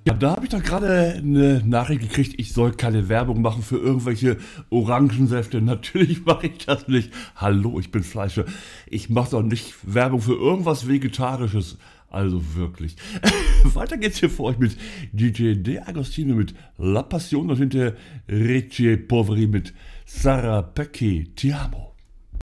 Ja, da habe ich doch gerade eine Nachricht gekriegt, ich soll keine Werbung machen für irgendwelche Orangensäfte. Natürlich mache ich das nicht. Hallo, ich bin Fleischer. Ich mache doch nicht Werbung für irgendwas Vegetarisches. Also wirklich. Weiter geht's hier für euch mit DJ De Agostino mit La Passion und hinter Ricci Poveri mit Sarah Pecchi Ti amo.